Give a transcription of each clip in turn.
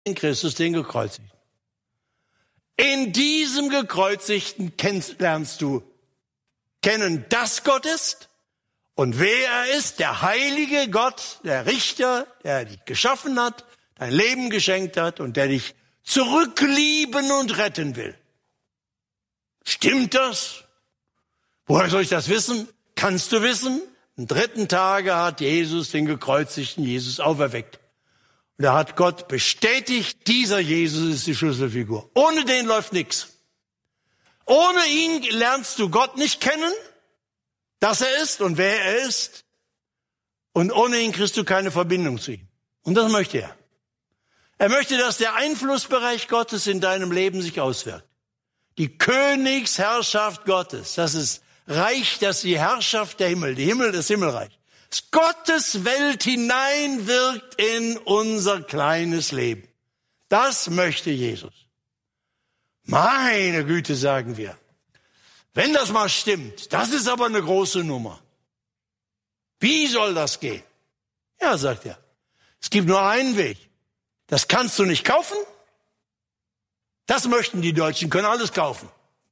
in Christus, den Gekreuzigten. In diesem Gekreuzigten lernst du kennen, dass Gott ist und wer er ist, der heilige Gott, der Richter, der dich geschaffen hat, dein Leben geschenkt hat und der dich zurücklieben und retten will. Stimmt das? Woher soll ich das wissen? Kannst du wissen? Am 3. Tage hat Jesus den gekreuzigten Jesus auferweckt. Und da hat Gott bestätigt, dieser Jesus ist die Schlüsselfigur. Ohne den läuft nichts. Ohne ihn lernst du Gott nicht kennen, dass er ist und wer er ist. Und ohne ihn kriegst du keine Verbindung zu ihm. Und das möchte er. Er möchte, dass der Einflussbereich Gottes in deinem Leben sich auswirkt. Die Königsherrschaft Gottes, das ist Reich, das ist die Herrschaft der Himmel, das Himmelreich. Das Gottes Welt hineinwirkt in unser kleines Leben. Das möchte Jesus. Meine Güte, sagen wir. Wenn das mal stimmt, das ist aber eine große Nummer. Wie soll das gehen? Ja, sagt er. Es gibt nur einen Weg. Das kannst du nicht kaufen. Das möchten die Deutschen, können alles kaufen.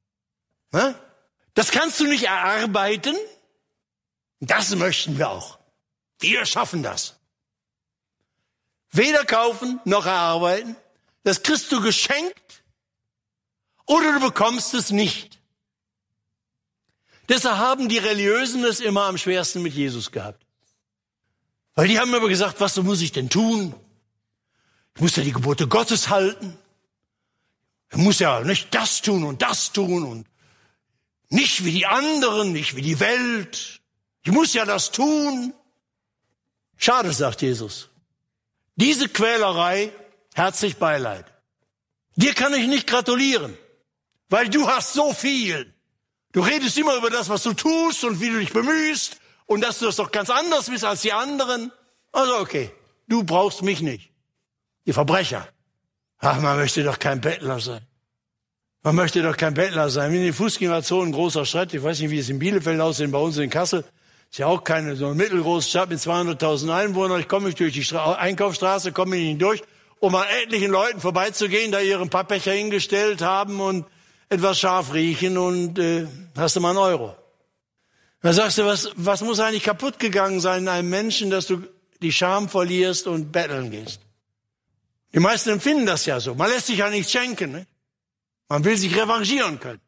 Das kannst du nicht erarbeiten. Das möchten wir auch. Wir schaffen das. Weder kaufen noch erarbeiten. Das kriegst du geschenkt oder du bekommst es nicht. Deshalb haben die Religiösen es immer am schwersten mit Jesus gehabt. Weil die haben immer gesagt, was muss ich denn tun? Ich muss ja die Gebote Gottes halten. Ich muss ja nicht das tun und nicht wie die anderen, nicht wie die Welt. Ich muss ja das tun. Schade, sagt Jesus. Diese Quälerei, herzlich Beileid. Dir kann ich nicht gratulieren, weil du hast so viel. Du redest immer über das, was du tust und wie du dich bemühst und dass du das doch ganz anders bist als die anderen. Also okay, du brauchst mich nicht. Die Verbrecher. Ach, man möchte doch kein Bettler sein. Man möchte doch kein Bettler sein. In den Fußgängerzonen ein großer Schritt. Ich weiß nicht, wie es in Bielefeld aussieht, bei uns in Kassel. Ist ja auch keine so eine mittelgroße Stadt mit 200.000 Einwohnern. Ich komme durch die Einkaufsstraße, komme ich nicht durch, um an etlichen Leuten vorbeizugehen, da ihren Pappbecher hingestellt haben und etwas scharf riechen und hast du mal einen Euro. Da sagst du, was muss eigentlich kaputt gegangen sein in einem Menschen, dass du die Scham verlierst und betteln gehst? Die meisten empfinden das ja so. Man lässt sich ja nichts schenken. Ne? Man will sich revanchieren können.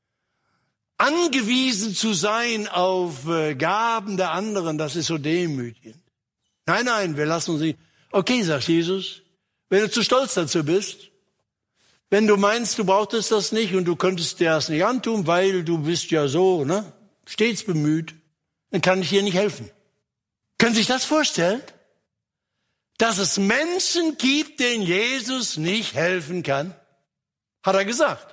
Angewiesen zu sein auf Gaben der anderen, das ist so demütigend. Nein, wir lassen uns nicht. Okay, sagt Jesus, wenn du zu stolz dazu bist, wenn du meinst, du brauchtest das nicht und du könntest dir das nicht antun, weil du bist ja so, ne, stets bemüht, dann kann ich dir nicht helfen. Können Sie sich das vorstellen? Dass es Menschen gibt, denen Jesus nicht helfen kann? Hat er gesagt.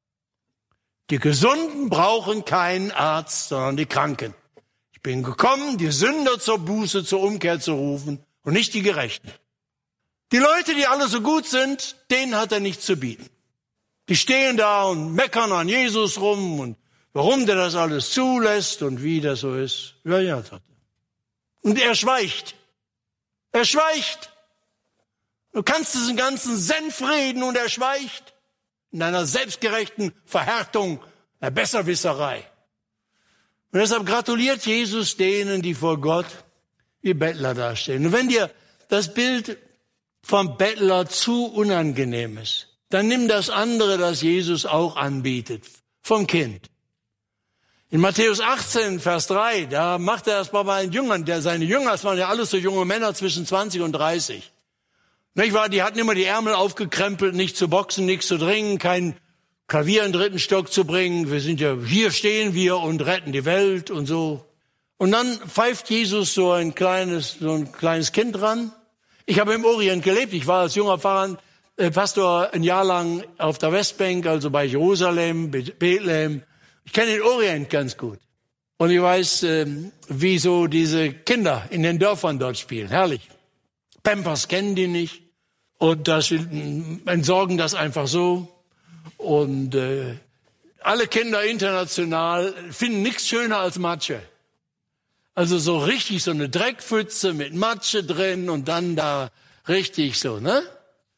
Die Gesunden brauchen keinen Arzt, sondern die Kranken. Ich bin gekommen, die Sünder zur Buße, zur Umkehr zu rufen und nicht die Gerechten. Die Leute, die alle so gut sind, denen hat er nichts zu bieten. Die stehen da und meckern an Jesus rum und warum der das alles zulässt und wie das so ist. Ja, sagt er. Und er schweigt. Er schweigt. Du kannst diesen ganzen Senf reden und er schweigt. In einer selbstgerechten Verhärtung, der Besserwisserei. Und deshalb gratuliert Jesus denen, die vor Gott wie Bettler dastehen. Und wenn dir das Bild vom Bettler zu unangenehm ist, dann nimm das andere, das Jesus auch anbietet, vom Kind. In Matthäus 18, Vers 3, da macht er das bei seinen Jüngern. Seine Jünger, das waren ja alles so junge Männer zwischen 20 und 30. Nicht wahr? Die hatten immer die Ärmel aufgekrempelt, nicht zu boxen, nichts zu trinken, kein Klavier in den 3. Stock zu bringen. Wir sind ja, hier stehen wir und retten die Welt und so. Und dann pfeift Jesus so ein kleines Kind ran. Ich habe im Orient gelebt. Ich war als junger Pastor ein Jahr lang auf der Westbank, also bei Jerusalem, Bethlehem. Ich kenne den Orient ganz gut. Und ich weiß, wie so diese Kinder in den Dörfern dort spielen. Herrlich. Pampers kennen die nicht. Und das entsorgen das einfach so. Und alle Kinder international finden nichts schöner als Matsche. Also so richtig so eine Dreckpfütze mit Matsche drin und dann da richtig so, ne?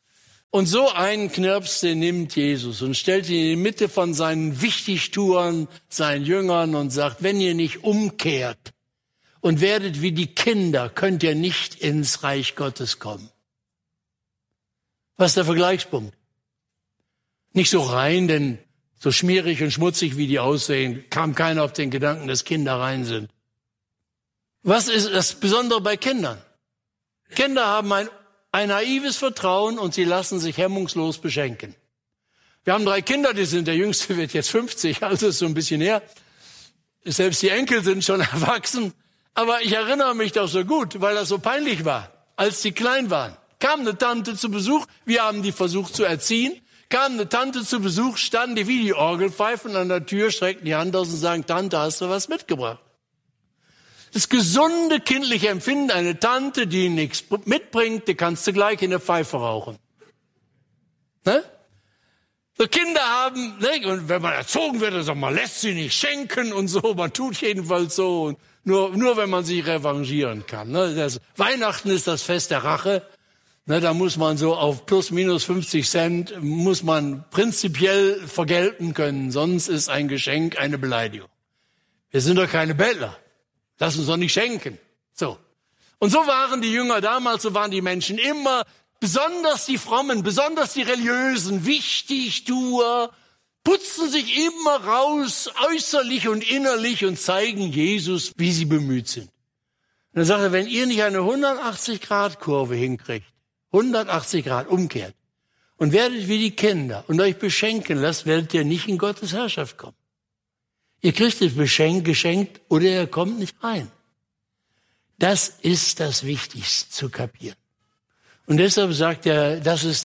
Und so einen Knirps, den nimmt Jesus und stellt ihn in die Mitte von seinen Wichtigtuern, seinen Jüngern und sagt, wenn ihr nicht umkehrt und werdet wie die Kinder, könnt ihr nicht ins Reich Gottes kommen. Was ist der Vergleichspunkt? Nicht so rein, denn so schmierig und schmutzig, wie die aussehen, kam keiner auf den Gedanken, dass Kinder rein sind. Was ist das Besondere bei Kindern? Kinder haben ein naives Vertrauen und sie lassen sich hemmungslos beschenken. Wir haben 3 Kinder, der Jüngste wird jetzt 50, also ist so ein bisschen her. Selbst die Enkel sind schon erwachsen. Aber ich erinnere mich doch so gut, weil das so peinlich war, als die klein waren. Kam eine Tante zu Besuch, wir haben die versucht zu erziehen. Kam eine Tante zu Besuch, standen die wie die Orgelpfeifen an der Tür, streckten die Hand aus und sagen, Tante, hast du was mitgebracht? Das gesunde kindliche Empfinden, eine Tante, die nichts mitbringt, die kannst du gleich in der Pfeife rauchen. Ne? So Kinder haben, ne? Und wenn man erzogen wird, dann sagt man, lässt sie nicht schenken und so, man tut jedenfalls so. Und nur wenn man sich revanchieren kann. Ne? Weihnachten ist das Fest der Rache. Ne, da muss man so auf plus minus 50 Cent, muss man prinzipiell vergelten können, sonst ist ein Geschenk eine Beleidigung. Wir sind doch keine Bettler. Lass uns doch nicht schenken. So. Und so waren die Jünger damals, so waren die Menschen immer, besonders die Frommen, besonders die Religiösen, Wichtigtuer, putzen sich immer raus, äußerlich und innerlich und zeigen Jesus, wie sie bemüht sind. Und dann sagt er, wenn ihr nicht eine 180-Grad-Kurve hinkriegt, 180 Grad umkehrt und werdet wie die Kinder und euch beschenken lasst, werdet ihr nicht in Gottes Herrschaft kommen. Ihr kriegt es geschenkt oder ihr kommt nicht rein. Das ist das Wichtigste zu kapieren. Und deshalb sagt er, das ist